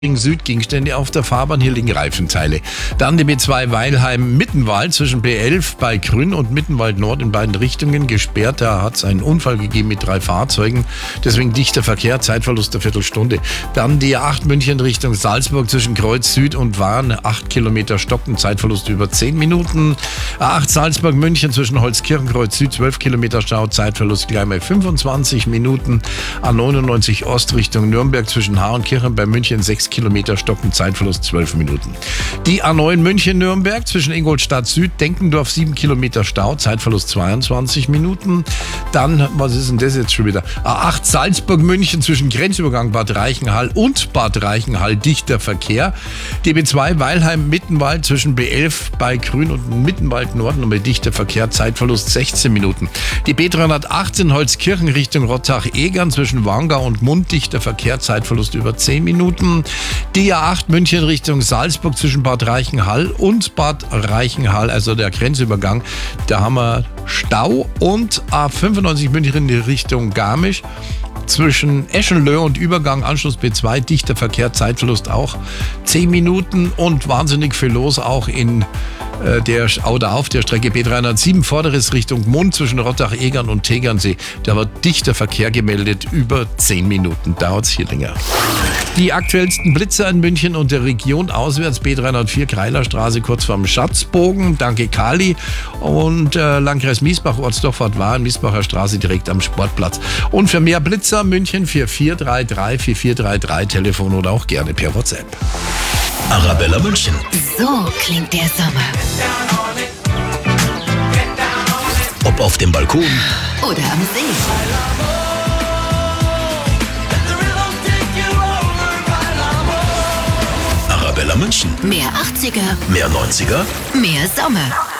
Südgegenstände auf der Fahrbahn, hier liegen Reifenteile. Dann die B2 Weilheim-Mittenwald zwischen B11 bei Grün und Mittenwald Nord in beiden Richtungen gesperrt. Da hat es einen Unfall gegeben mit 3 Fahrzeugen, deswegen dichter Verkehr, Zeitverlust der Viertelstunde. Dann die A8 München Richtung Salzburg zwischen Kreuz Süd und Wahn, 8 Kilometer Stocken, Zeitverlust über 10 Minuten. A8 Salzburg München zwischen Holzkirchen, Kreuz Süd, 12 Kilometer Stau, Zeitverlust gleich mal 25 Minuten. A99 Ost Richtung Nürnberg zwischen Haar und Kirchen bei München 6 Kilometer Stocken, Zeitverlust 12 Minuten. Die A9 München-Nürnberg zwischen Ingolstadt Süd, Denkendorf 7 Kilometer Stau, Zeitverlust 22 Minuten. Dann, was ist denn das jetzt schon wieder? A8 Salzburg-München zwischen Grenzübergang Bad Reichenhall und Bad Reichenhall, dichter Verkehr. Die B2 Weilheim-Mittenwald zwischen B11 bei Grün und Mittenwald Norden mit dichter Verkehr, Zeitverlust 16 Minuten. Die B318 Holzkirchen Richtung Rottach-Egern zwischen Wangau und Mund, dichter Verkehr, Zeitverlust über 10 Minuten. Die A8 München Richtung Salzburg zwischen Bad Reichenhall und Bad Reichenhall, also der Grenzübergang, da haben wir Stau. Und A95 München in Richtung Garmisch zwischen Eschenlohe und Übergang Anschluss B2, dichter Verkehr, Zeitverlust auch 10 Minuten und wahnsinnig viel los auch in auf der Strecke B307 Vorderes Richtung Mund zwischen Rottach-Egern und Tegernsee. Da wird dichter Verkehr gemeldet, über 10 Minuten dauert es hier länger. Die aktuellsten Blitzer in München und der Region auswärts B304 Kreilerstraße kurz vorm Schatzbogen, danke Kali, und Landkreis Miesbach, Ortsdorf Wahn, Miesbacher Straße direkt am Sportplatz. Und für mehr Blitzer München 4433 4433 Telefon oder auch gerne per WhatsApp. Arabella München. So klingt der Sommer. Ob auf dem Balkon Oder am See. Arabella München. Mehr 80er, Mehr 90er. mehr Sommer.